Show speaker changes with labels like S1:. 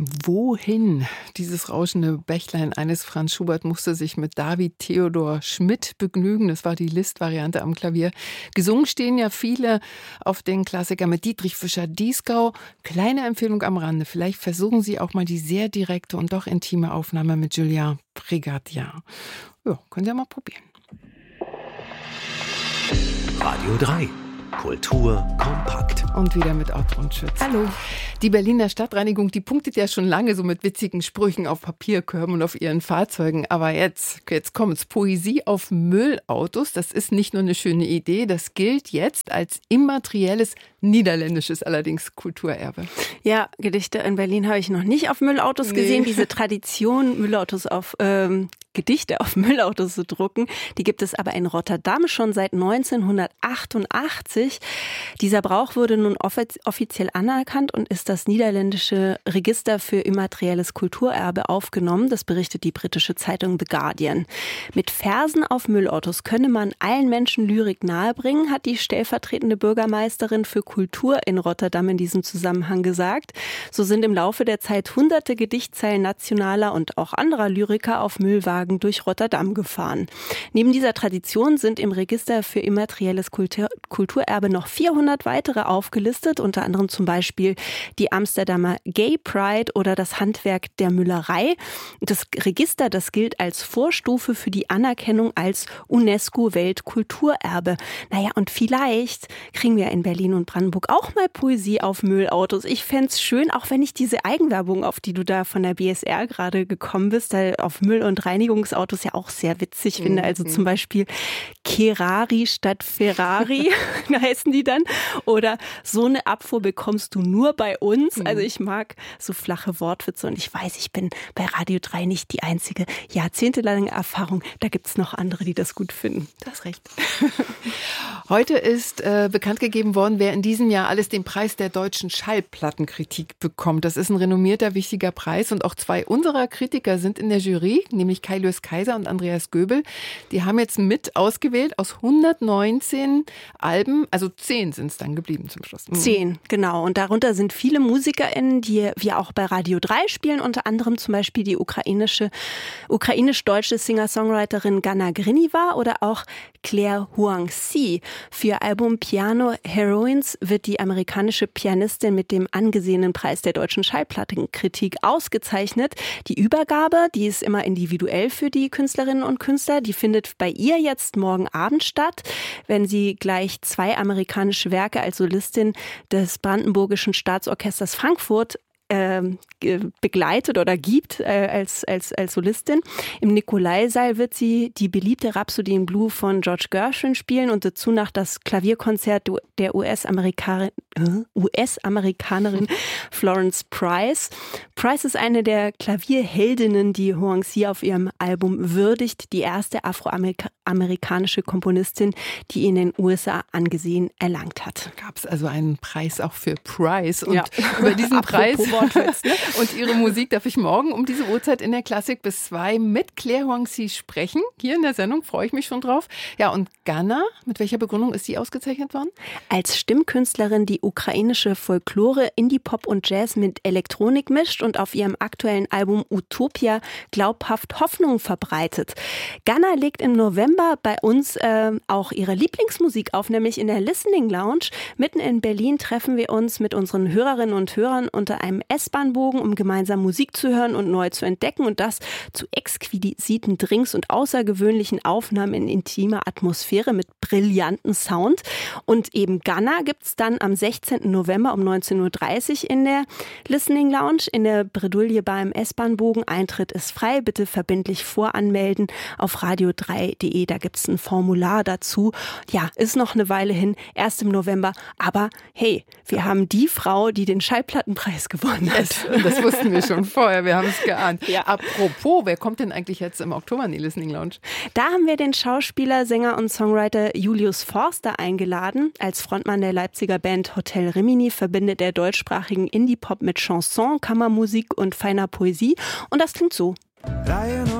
S1: Wohin? Dieses rauschende Bächlein eines Franz Schubert musste sich mit David Theodor Schmidt begnügen. Das war die Liszt-Variante am Klavier. Gesungen stehen ja viele auf den Klassiker mit Dietrich Fischer-Dieskau. Kleine Empfehlung am Rande. Vielleicht versuchen Sie auch mal die sehr direkte und doch intime Aufnahme mit Julien Prégardien. Ja, können Sie ja mal probieren.
S2: Radio 3. Kultur kompakt.
S1: Und wieder mit Ottron Schütz.
S3: Hallo.
S1: Die Berliner Stadtreinigung, die punktet ja schon lange so mit witzigen Sprüchen auf Papierkörben und auf ihren Fahrzeugen. Aber jetzt kommt's. Poesie auf Müllautos, das ist nicht nur eine schöne Idee, das gilt jetzt als immaterielles niederländisches allerdings Kulturerbe.
S3: Ja, Gedichte in Berlin habe ich noch nicht auf Müllautos gesehen. Diese Tradition, Gedichte auf Müllautos zu drucken, die gibt es aber in Rotterdam schon seit 1988. Dieser Brauch wurde nun offiziell anerkannt und ist das niederländische Register für immaterielles Kulturerbe aufgenommen. Das berichtet die britische Zeitung The Guardian. Mit Versen auf Müllautos könne man allen Menschen Lyrik nahebringen, hat die stellvertretende Bürgermeisterin für Kultur in Rotterdam in diesem Zusammenhang gesagt. So sind im Laufe der Zeit hunderte Gedichtzeilen nationaler und auch anderer Lyriker auf Müllwagen durch Rotterdam gefahren. Neben dieser Tradition sind im Register für immaterielles Kulturerbe noch 400 weitere aufgelistet, unter anderem zum Beispiel die Amsterdamer Gay Pride oder das Handwerk der Müllerei. Das Register, das gilt als Vorstufe für die Anerkennung als UNESCO-Weltkulturerbe. Naja, und vielleicht kriegen wir in Berlin und Brandenburg auch mal Poesie auf Müllautos. Ich fände es schön, auch wenn ich diese Eigenwerbung, auf die du da von der BSR gerade gekommen bist, da auf Müll- und Reinigungsautos ja auch sehr witzig finde. Also zum Beispiel Kerari statt Ferrari, heißen die dann. Oder so eine Abfuhr bekommst du nur bei uns. Also ich mag so flache Wortwitze und ich weiß, ich bin bei Radio 3 nicht die einzige jahrzehntelange Erfahrung. Da gibt es noch andere, die das gut finden.
S1: Du hast recht. Heute ist bekannt gegeben worden, wer in diesem Jahr alles den Preis der deutschen Schallplattenkritik bekommt. Das ist ein renommierter, wichtiger Preis und auch zwei unserer Kritiker sind in der Jury, nämlich Kai Lös Kaiser und Andreas Göbel. Die haben jetzt mit ausgewählt aus 119 Alben, also 10 sind es dann geblieben zum Schluss.
S3: 10, genau. Und darunter sind viele MusikerInnen, die wir auch bei Radio 3 spielen, unter anderem zum Beispiel die ukrainisch-deutsche Singer-Songwriterin Ganna Griniva oder auch Claire Huang-Si. Für ihr Album Piano Heroines wird die amerikanische Pianistin mit dem angesehenen Preis der deutschen Schallplattenkritik ausgezeichnet. Die Übergabe, die ist immer individuell für die Künstlerinnen und Künstler, die findet bei ihr jetzt morgen Abend statt, wenn sie gleich 2 amerikanische Werke als Solistin des Brandenburgischen Staatsorchesters Frankfurt begleitet oder gibt als Solistin. Im Nikolaisaal wird sie die beliebte Rhapsody in Blue von George Gershwin spielen und dazu noch das Klavierkonzert der US-Amerikanerin Florence Price. Price ist eine der Klavierheldinnen, die Huang-Si auf ihrem Album würdigt, die erste afroamerikanische Komponistin, die in den USA angesehen erlangt hat.
S1: Gab es also einen Preis auch für Price und über diesen Preis und ihre Musik darf ich morgen um diese Uhrzeit in der Klassik bis 2 mit Claire Huang-Si sprechen. Hier in der Sendung freue ich mich schon drauf. Ja, und Ganna, mit welcher Begründung ist sie ausgezeichnet worden?
S3: Als Stimmkünstlerin, die ukrainische Folklore, Indie-Pop und Jazz mit Elektronik mischt und auf ihrem aktuellen Album Utopia glaubhaft Hoffnung verbreitet. Ganna legt im November bei uns auch ihre Lieblingsmusik auf, nämlich in der Listening Lounge. Mitten in Berlin treffen wir uns mit unseren Hörerinnen und Hörern unter einem S-Bahn-Bogen, um gemeinsam Musik zu hören und neu zu entdecken und das zu exquisiten Drinks und außergewöhnlichen Aufnahmen in intimer Atmosphäre mit brillantem Sound. Und eben Ganna gibt's dann am 16. November um 19.30 Uhr in der Listening Lounge in der Bredouille beim S-Bahn-Bogen. Eintritt ist frei, bitte verbindlich voranmelden auf radio3.de, da gibt's ein Formular dazu. Ja, ist noch eine Weile hin, erst im November, aber hey, wir haben die Frau, die den Schallplattenpreis gewonnen hat.
S1: Das wussten wir schon vorher, wir haben es geahnt. Ja. Apropos, wer kommt denn eigentlich jetzt im Oktober in die Listening Lounge?
S3: Da haben wir den Schauspieler, Sänger und Songwriter Julius Forster eingeladen. Als Frontmann der Leipziger Band Hotel Rimini verbindet er deutschsprachigen Indie-Pop mit Chanson, Kammermusik und feiner Poesie. Und das klingt so.